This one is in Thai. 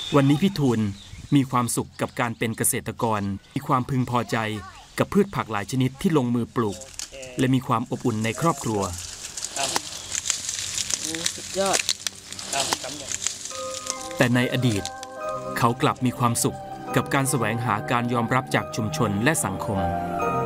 วันนี้พี่ทูลมีความสุขกับการเป็นเกษตรกรมีความพึงพอใจกับพืชผักหลายชนิดที่ลงมือปลูกและมีความอบอุ่นในครอบครัวสุดยอดแต่ในอดีตเขากลับมีความสุขกับการแสวงหาการยอมรับจากชุมชนและสังคม